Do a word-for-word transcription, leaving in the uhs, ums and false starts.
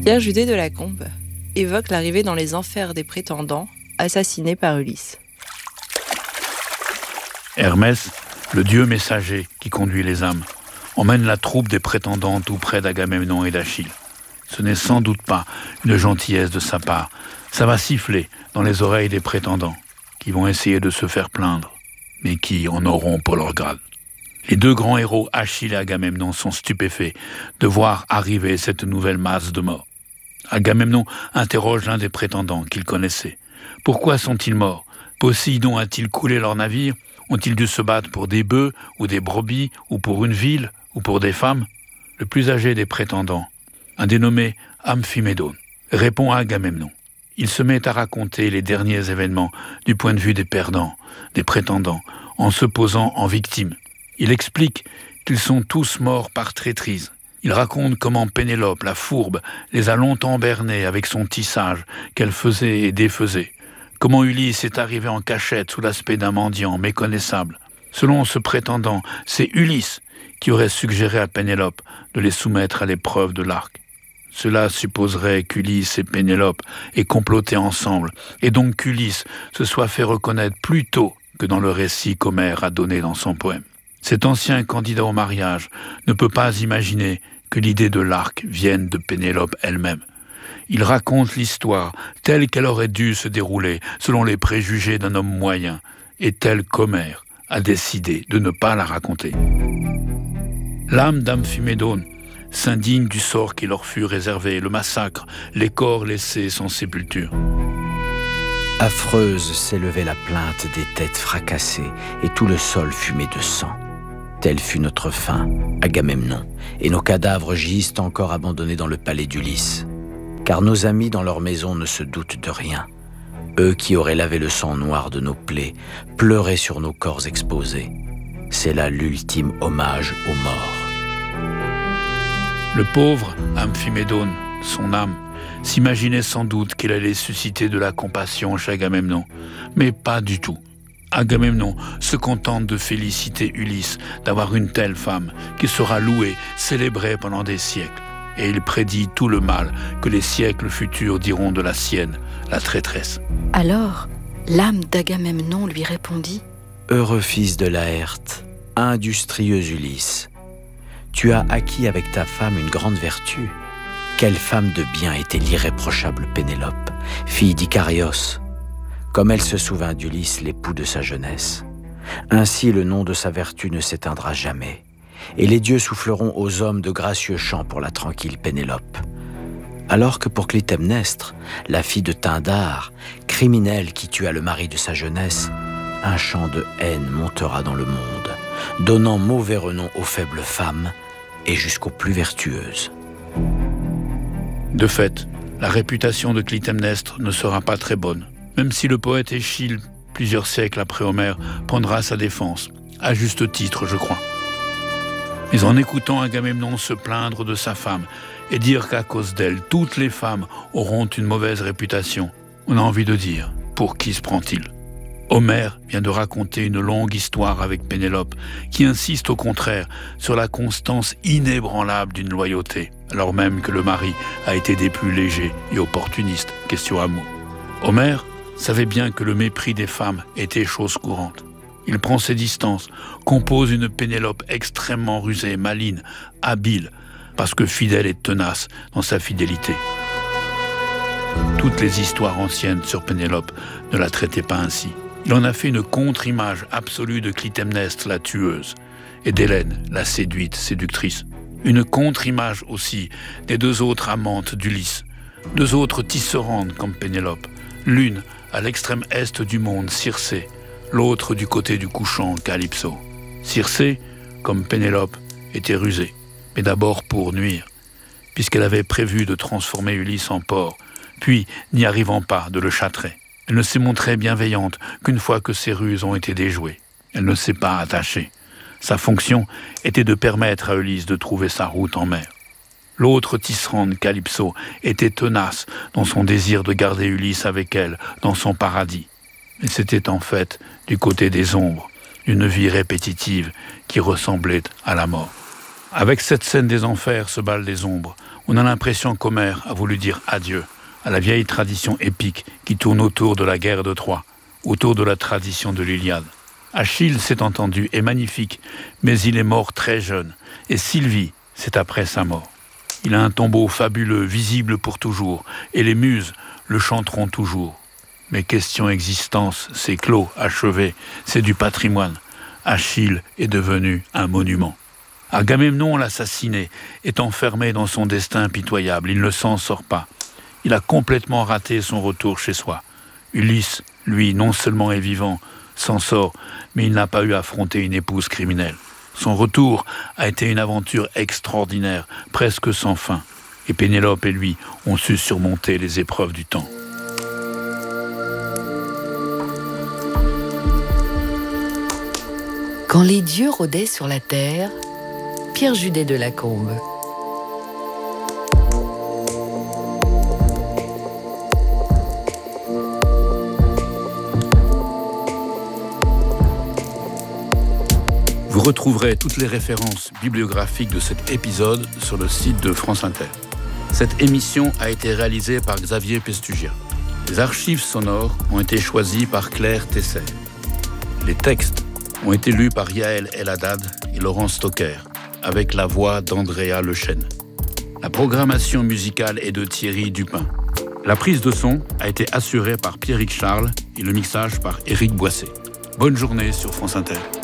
Pierre Judet de Lacombe évoque l'arrivée dans les enfers des prétendants assassinés par Ulysse. Hermès, le dieu messager qui conduit les âmes, emmène la troupe des prétendants tout près d'Agamemnon et d'Achille. Ce n'est sans doute pas une gentillesse de sa part. Ça va siffler dans les oreilles des prétendants, qui vont essayer de se faire plaindre, mais qui en auront pour leur grade. Les deux grands héros, Achille et Agamemnon, sont stupéfaits de voir arriver cette nouvelle masse de morts. Agamemnon interroge l'un des prétendants qu'il connaissait. Pourquoi sont-ils morts ? Poséidon a-t-il coulé leur navire ? Ont-ils dû se battre pour des bœufs ou des brebis ou pour une ville ou pour des femmes ? Le plus âgé des prétendants, un dénommé Amphimédon, répond à Agamemnon. Il se met à raconter les derniers événements du point de vue des perdants, des prétendants, en se posant en victime. Il explique qu'ils sont tous morts par traîtrise. Il raconte comment Pénélope, la fourbe, les a longtemps bernés avec son tissage qu'elle faisait et défaisait. Comment Ulysse est arrivé en cachette sous l'aspect d'un mendiant méconnaissable. Selon ce prétendant, c'est Ulysse qui aurait suggéré à Pénélope de les soumettre à l'épreuve de l'arc. Cela supposerait qu'Ulysse et Pénélope aient comploté ensemble, et donc qu'Ulysse se soit fait reconnaître plus tôt que dans le récit qu'Homère a donné dans son poème. Cet ancien candidat au mariage ne peut pas imaginer que l'idée de l'arc vienne de Pénélope elle-même. Il raconte l'histoire telle qu'elle aurait dû se dérouler selon les préjugés d'un homme moyen, et telle qu'Homère a décidé de ne pas la raconter. L'âme d'Amphimédon s'indigne du sort qui leur fut réservé, le massacre, les corps laissés sans sépulture. Affreuse s'élevait la plainte des têtes fracassées, et tout le sol fumait de sang. Telle fut notre fin, Agamemnon, et nos cadavres gisent encore abandonnés dans le palais d'Ulysse. Car nos amis dans leur maison ne se doutent de rien. Eux qui auraient lavé le sang noir de nos plaies, pleuraient sur nos corps exposés. C'est là l'ultime hommage aux morts. Le pauvre Amphimédon, son âme, s'imaginait sans doute qu'il allait susciter de la compassion chez Agamemnon, mais pas du tout. Agamemnon se contente de féliciter Ulysse d'avoir une telle femme qui sera louée, célébrée pendant des siècles. Et il prédit tout le mal que les siècles futurs diront de la sienne, la traîtresse. Alors, l'âme d'Agamemnon lui répondit : Heureux fils de Laërte, industrieux Ulysse, tu as acquis avec ta femme une grande vertu. Quelle femme de bien était l'irréprochable Pénélope, fille d'Icarios, comme elle se souvint d'Ulysse, l'époux de sa jeunesse. Ainsi le nom de sa vertu ne s'éteindra jamais, et les dieux souffleront aux hommes de gracieux chants pour la tranquille Pénélope. Alors que pour Clytemnestre, la fille de Tyndare, criminelle qui tua le mari de sa jeunesse, un chant de haine montera dans le monde, donnant mauvais renom aux faibles femmes et jusqu'aux plus vertueuses. De fait, la réputation de Clytemnestre ne sera pas très bonne, même si le poète Échille, plusieurs siècles après Homère, prendra sa défense, à juste titre, je crois. Mais en écoutant Agamemnon se plaindre de sa femme et dire qu'à cause d'elle, toutes les femmes auront une mauvaise réputation, on a envie de dire, pour qui se prend-il ? Homère vient de raconter une longue histoire avec Pénélope, qui insiste au contraire sur la constance inébranlable d'une loyauté, alors même que le mari a été des plus légers et opportunistes, question amour. Homère savait bien que le mépris des femmes était chose courante. Il prend ses distances, compose une Pénélope extrêmement rusée, maligne, habile, parce que fidèle et tenace dans sa fidélité. Toutes les histoires anciennes sur Pénélope ne la traitaient pas ainsi. Il en a fait une contre-image absolue de Clytemnestre, la tueuse, et d'Hélène, la séduite, séductrice. Une contre-image aussi des deux autres amantes d'Ulysse, deux autres tisserandes comme Pénélope, l'une à l'extrême est du monde, Circé, l'autre du côté du couchant, Calypso. Circé, comme Pénélope, était rusée, mais d'abord pour nuire, puisqu'elle avait prévu de transformer Ulysse en porc, puis, n'y arrivant pas, de le châtrer. Elle ne s'est montrée bienveillante qu'une fois que ses ruses ont été déjouées. Elle ne s'est pas attachée. Sa fonction était de permettre à Ulysse de trouver sa route en mer. L'autre tisserande, Calypso, était tenace dans son désir de garder Ulysse avec elle dans son paradis. Mais c'était en fait du côté des ombres, une vie répétitive qui ressemblait à la mort. Avec cette scène des enfers se balent les ombres. On a l'impression qu'Homère a voulu dire adieu à la vieille tradition épique qui tourne autour de la guerre de Troie, autour de la tradition de l'Iliade. Achille, c'est entendu, est magnifique, mais il est mort très jeune. Et Sylvie, c'est après sa mort. Il a un tombeau fabuleux, visible pour toujours, et les muses le chanteront toujours. Mais question existence, c'est clos, achevé, c'est du patrimoine. Achille est devenu un monument. Agamemnon, l'assassiné, est enfermé dans son destin impitoyable. Il ne s'en sort pas. Il a complètement raté son retour chez soi. Ulysse, lui, non seulement est vivant, s'en sort, mais il n'a pas eu à affronter une épouse criminelle. Son retour a été une aventure extraordinaire, presque sans fin. Et Pénélope et lui ont su surmonter les épreuves du temps. Quand les dieux rôdaient sur la terre, Pierre Judet de Lacombe. Vous retrouverez toutes les références bibliographiques de cet épisode sur le site de France Inter. Cette émission a été réalisée par Xavier Pestugia. Les archives sonores ont été choisies par Claire Tesser. Les textes ont été lus par Yael El-Haddad et Laurent Stocker, avec la voix d'Andrea Lechêne. La programmation musicale est de Thierry Dupin. La prise de son a été assurée par Pierrick Charles et le mixage par Éric Boisset. Bonne journée sur France Inter.